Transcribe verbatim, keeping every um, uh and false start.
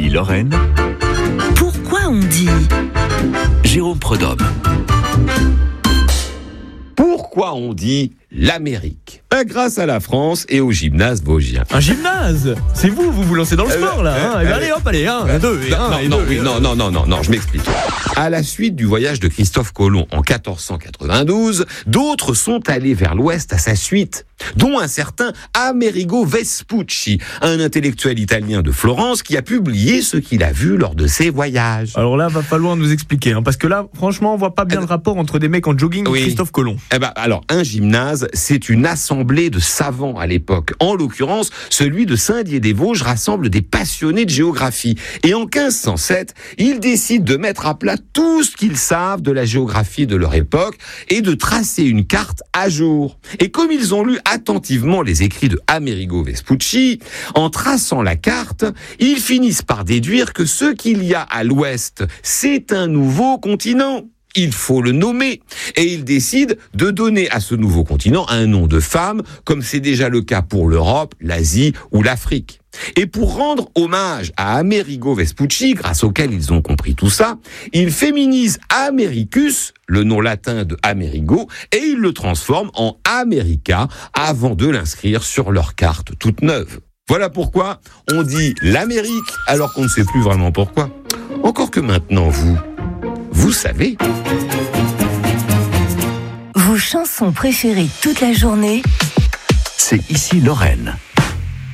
Lorraine. Pourquoi on dit Jérôme Prudhomme. Pourquoi on dit l'Amérique ? Ben, grâce à la France et au gymnase vosgien. Un gymnase ? C'est vous, vous vous lancez dans le sport là. euh, hein euh, Eh ben, allez hop, allez, un, euh, deux, et non, un, non, et non, deux, oui, et non, un. non, non, non, non, je m'explique. À la suite du voyage de Christophe Colomb en quatorze cent quatre-vingt-douze, d'autres sont allés vers l'ouest à sa suite, dont un certain Amerigo Vespucci, un intellectuel italien de Florence qui a publié ce qu'il a vu lors de ses voyages. Alors là, va falloir nous expliquer, hein, parce que là, franchement, on voit pas bien Euh, le rapport entre des mecs en jogging oui. et Christophe Colomb. Eh ben, alors, un gymnase, c'est une assemblée de savants à l'époque. En l'occurrence, celui de Saint-Dié-des-Vosges rassemble des passionnés de géographie. Et en quinze cent sept, ils décident de mettre à plat tout ce qu'ils savent de la géographie de leur époque et de tracer une carte à jour. Et comme ils ont lu attentivement les écrits de Amerigo Vespucci, en traçant la carte, ils finissent par déduire que ce qu'il y a à l'ouest, c'est un nouveau continent. Il faut le nommer. Et ils décident de donner à ce nouveau continent un nom de femme, comme c'est déjà le cas pour l'Europe, l'Asie ou l'Afrique. Et pour rendre hommage à Amerigo Vespucci, grâce auquel ils ont compris tout ça, ils féminisent Americus, le nom latin de Amerigo, et ils le transforment en America avant de l'inscrire sur leur carte toute neuve. Voilà pourquoi on dit l'Amérique alors qu'on ne sait plus vraiment pourquoi. Encore que maintenant, vous... Vous savez. vos chansons préférées toute la journée? C'est ici Lorraine.